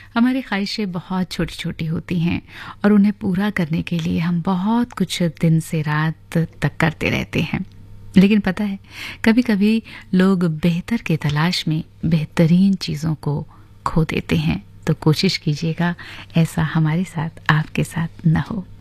हमारी ख्वाहिशें बहुत छोटी-छोटी होती हैं और उन्हें पूरा करने के लिए हम बहुत कुछ दिन से रात तक करते रहते हैं। लेकिन पता है, कभी-कभी लोग बेहतर की तलाश में बेहतरीन चीज़ों को खो देते हैं। तो कोशिश कीजिएगा ऐसा हमारे साथ, आपके साथ न हो।